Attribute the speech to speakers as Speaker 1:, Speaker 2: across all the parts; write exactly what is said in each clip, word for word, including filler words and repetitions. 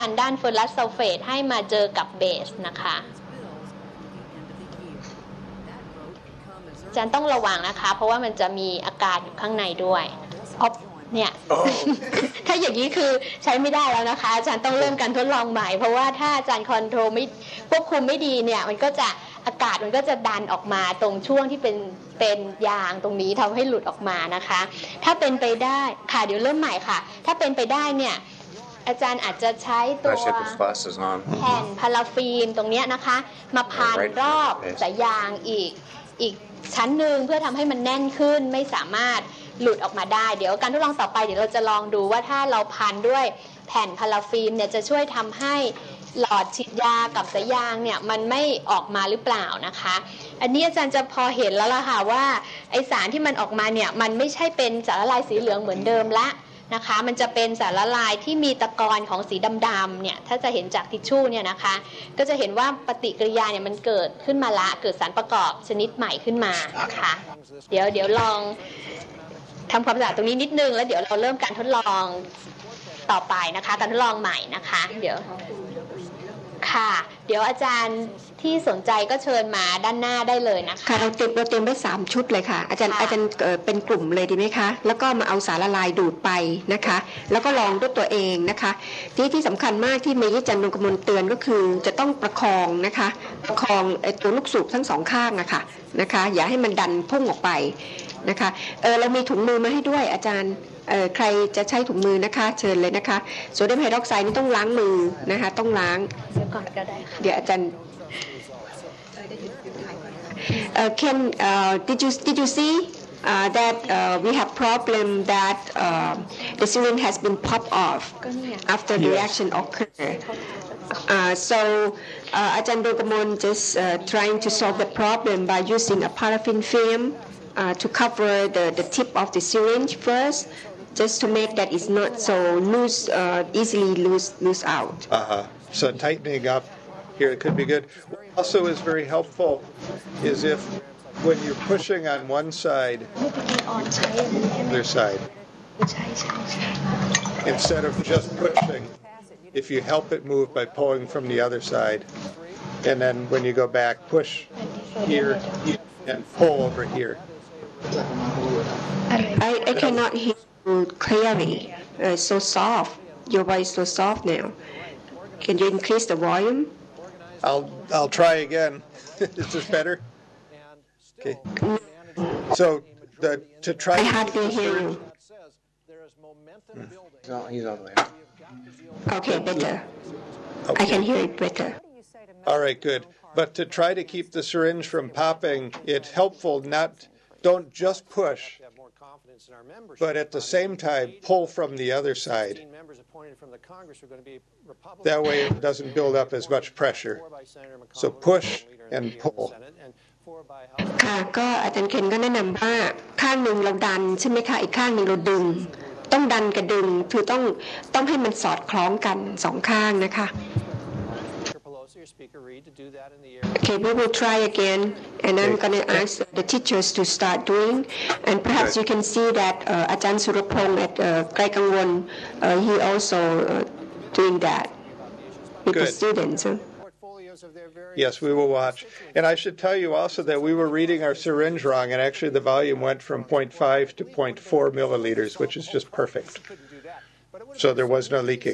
Speaker 1: ด้านเฟอร์รัสซัลเฟตให้มาเจอกับเบสนะคะอาจารย์ต้องระวังนะคะเพราะว่ามันจะมีอากาศอยู่ข้างในด้วยออฟเนี่ย ถ้าอย่างนี้คือใช้ไม่ได้แล้วนะคะอาจารย์ต้องเริ่มการทดลองใหม่เพราะว่าถ้าอาจารย์คอนโทรลไม่ควบคุมไม่ดีเนี่ยมันก็จะอากาศมันก็จะดันออกมาตรงช่วงที่เป็นเป็นยางตรงนี้ทำให้หลุดออกมานะคะถ้าเป็นไปได้ค่ะเดี๋ยวเริ่มใหม่ค่ะถ้าเป็นไปได้เนี่ยอาจารย์อาจจะใช้ตัวแผ่นพาราฟีนตรงนี้นะคะมาพันรอบสายยางอีกอีกชั้นหนึ่งเพื่อทำให้มันแน่นขึ้นไม่สามารถหลุดออกมาได้เดี๋ยวการทดลองต่อไปเดี๋ยวเราจะลองดูว่าถ้าเราพันด้วยแผ่นพาราฟีนเนี่ยจะช่วยทำให้หลอดฉีดยากับสายยางเนี่ยมันไม่ออกมาหรือเปล่านะคะอันนี้อาจารย์จะพอเห็นแล้วล่ะค่ะว่าไอสารที่มันออกมาเนี่ยมันไม่ใช่เป็นสารละลายสีเหลืองเหมือนเดิมละนะคะมันจะเป็นสารละลายที่มีตะกอนของสีดำๆเนี่ยถ้าจะเห็นจากทิชชู่เนี่ยนะคะก็จะเห็นว่าปฏิกิริยาเนี่ยมันเกิดขึ้นมาละเกิดสารประกอบชนิดใหม่ขึ้นมานะคะเดี๋ยวเดี๋ยวลองทำความสะอาดตรงนี้นิดนึงแล้วเดี๋ยวเราเริ่มการทดลองต่อไปนะคะการทดลองใหม่นะคะเดี๋ยวค่ะเดี๋ยวอาจารย์ที่สนใจก็เชิญมาด้านหน้าได้เลยนะคะ
Speaker 2: ค่ะเราเตรียมเราเตรียมไว้สามชุดเลยค่ะอาจารย์อาจารย์เป็นกลุ่มเลยดีไหมคะแล้วก็มาเอาสารละลายดูดไปนะคะแล้วก็ลองด้วยตัวเองนะคะที่ที่สำคัญมากที่เมย์จันทร์นงกมลเตือนก็คือจะต้องประคองนะคะประคองไอ้ตัวลูกสูบทั้งสองข้างอะค่ะนะคะอย่าให้มันดันพุ่งออกไปนะคะเออเรามีถุงมือมาให้ด้วยอาจารย์เออใครจะใช้ถุงมือนะคะเชิญเลยนะคะโซเดียมไฮดรอกไซด์นี่ต้องล้างมือนะคะต้องล้าง
Speaker 1: เดี๋ยวก่อนก็ได้ค่ะ
Speaker 2: เดี๋ยวอาจารย์Uh, Ken, uh, did you did you see uh, that uh, we have problem that uh, the syringe has been popped off after the reaction occurred? Uh, so uh, Ajahn Dogamon just uh, trying to solve the problem by using a paraffin film uh, to cover the, the tip of the syringe first, just to make that it's not so loose, uh, easily loose loose out.
Speaker 3: Uh-huh. So tightening up here, it could be good. Also is very helpful is if when you're pushing on one side, other side, instead of just pushing, if you help it move by pulling from the other side, and then when you go back, push here and pull over here.
Speaker 2: I, I cannot hear you clearly. Uh, so soft. Your voice is so soft now. Can you increase the volume?
Speaker 3: I'll I'll try again. Is this better? Okay. So the to try.
Speaker 2: I hardly hear you.
Speaker 4: No, he's all the way.
Speaker 2: Okay, better.
Speaker 3: Okay.
Speaker 2: I can hear it better.
Speaker 3: All right, good. But to try to keep the syringe from popping, it's helpful not don't just push, but at the same time pull from the other side. That way it doesn't build up as much pressure. So push and pull.
Speaker 2: ค่ะก็อาจารย์เคนก็แนะนำว่าข้างหนึ่งเราดันใช่ไหมคะอีกข้างหนึ่งเราดึงต้องดันกับดึงคือต้องต้องให้มันสอดคล้องกันสองข้างนะคะ Okay, we will try again, and I'm going to ask the teachers to start doing, and perhaps you can see that uh, Ajahn Surapong at uh, Kai Kangwon, uh, he also uh, doing that with
Speaker 3: Good.
Speaker 2: the students. Huh?
Speaker 3: Yes, we will watch. And I should tell you also that we were reading our syringe wrong, and actually the volume went from zero point five to zero point four milliliters, which is just perfect. So there was no leaking.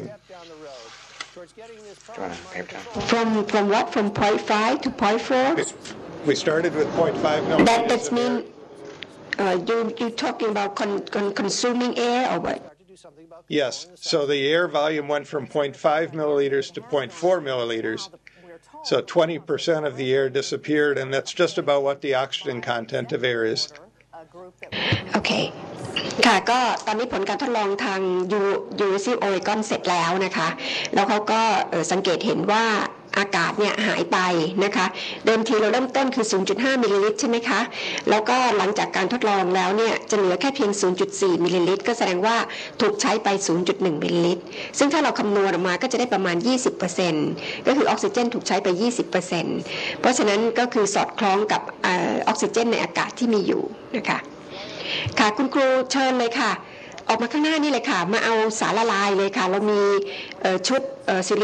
Speaker 2: From from what? From zero point five to zero point four?
Speaker 3: We started with zero point five milliliters.
Speaker 2: That that's mean uh, you you talking about con, con, consuming air or what?
Speaker 3: Yes. So the air volume went from zero point five milliliters to zero point four milliliters. So twenty percent of the air disappeared, and that's just about what the oxygen content of air is.
Speaker 2: Okay. ค่ะก็ตอนนี้ผลการทดลองทางยูยูซีโอเรกอนเสร็จแล้วนะคะแล้วเขาก็สังเกตเห็นว่าอากาศเนี่ยหายไปนะคะเดิมทีเราเริ่มต้นคือ ศูนย์จุดห้า มิลลิลิตรใช่ไหมคะแล้วก็หลังจากการทดลองแล้วเนี่ยจะเหลือแค่เพียง ศูนย์จุดสี่ มิลลิลิตรก็แสดงว่าถูกใช้ไป ศูนย์จุดหนึ่ง มิลลิลิตรซึ่งถ้าเราคำนวณออกมาก็จะได้ประมาณ ยี่สิบเปอร์เซ็นต์ ก็คือออกซิเจนถูกใช้ไป ยี่สิบเปอร์เซ็นต์ เพราะฉะนั้นก็คือสอดคล้องกับออกซิเจนในอากาศที่มีอยู่นะคะค่ะคุณครูเชิญเลยค่ะออกมาข้างหน้านี่เลยค่ะมาเอาสารละลายเลยค่ะเรามีชุดซิลิ